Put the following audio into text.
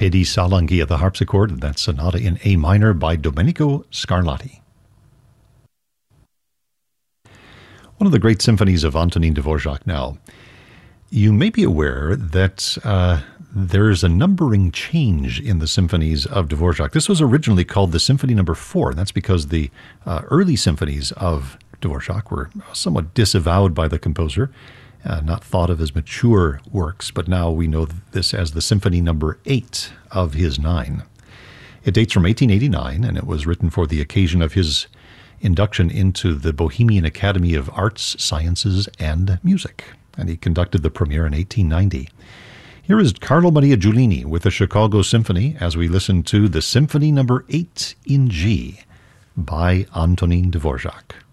Hedi Salangi at the harpsichord, and that's Sonata in A minor by Domenico Scarlatti. One of the great symphonies of Antonin Dvorak now. You may be aware that there's a numbering change in the symphonies of Dvorak. This was originally called the Symphony No. 4, and that's because the early symphonies of Dvorak were somewhat disavowed by the composer, not thought of as mature works, but now we know this as the Symphony No. 8 of his 9. It dates from 1889, and it was written for the occasion of his induction into the Bohemian Academy of Arts, Sciences, and Music, and he conducted the premiere in 1890. Here is Carlo Maria Giulini with the Chicago Symphony as we listen to the Symphony No. 8 in G by Antonin Dvorak.